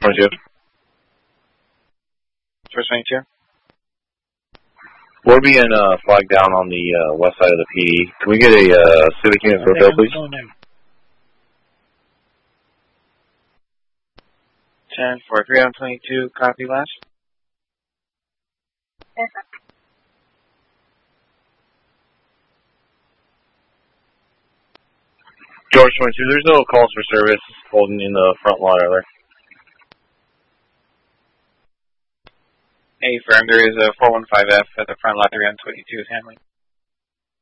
22. First 22. We're being flagged down on the west side of the PD. Can we get a civic unit for repair, please? 10 for 322, copy last. Yes, George 22, there's no calls for service holding in the front lot, are there? Hey, firm, there is a 415F at the front lot 322 is handling.